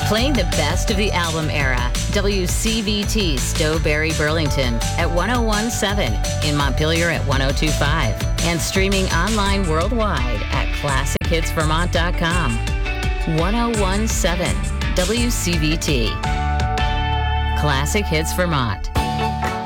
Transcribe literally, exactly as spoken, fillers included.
Playing the best of the album era. W C V T Stowberry, Burlington at one oh one point seven, in Montpelier at one oh two point five, and streaming online worldwide at classic hits vermont dot com. one oh one point seven W C V T. Classic Hits Vermont.